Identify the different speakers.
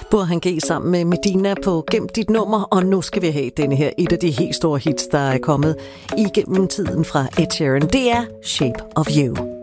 Speaker 1: Burhan G sammen med Medina på Gem dit nummer, og nu skal vi have denne her, et af de helt store hits, der er kommet igennem tiden fra Ed Sheeran. Det er Shape of You.